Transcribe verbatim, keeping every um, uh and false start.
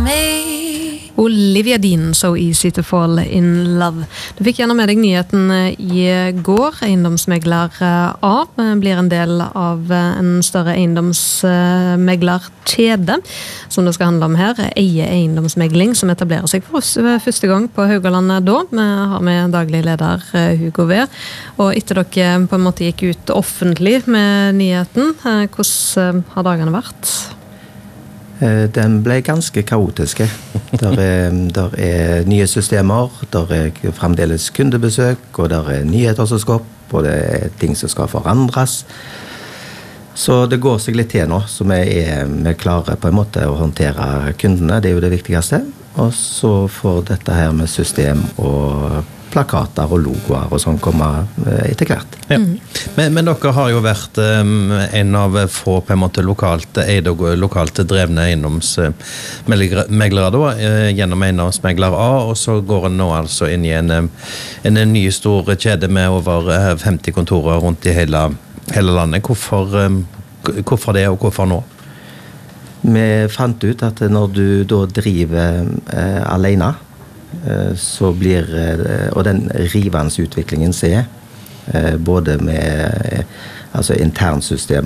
me. Olivia Dean, So Easy to Fall in Love. Du fikk gjerne med deg nyheten i går. Eiendomsmegler A blir en del av en større eiendomsmeglerkjede, som det skal handle om her. Eie eiendomsmegling, som etablerer seg for første gang på Haugalandet da. Vi har med daglig leder Hugo Ver. Og etter dere på en måte gikk ut offentlig med nyheten, hvordan har dagene vært? Den ble ganske kaotiske. Der er, der er nye systemer, der er fremdeles kundebesøk, og der er nyheter som skal opp, og det er ting som skal forandres. Så det går seg litt til nå, så vi er, vi er klare på en måte å håndtere kundene, det er jo det viktigste. Og så får dette her med system og plakater og logoer og sånn kommer etter hvert. Ja. Mm. Men, men dere har jo vært um, en av få på en måte lokalt eide og lokalt drevne eiendomsmeglere da, uh, gjennom eiendomsmegler A, og så går en nå altså inn i en, en, en ny stor kjede med over femti kontorer rundt i hele, hele landet. Hvorfor, um, hvorfor det, og hvorfor nå? Vi fant ut at når du da driver uh, alene, så blir, og den rivende utviklingen ser, både med altså internsystem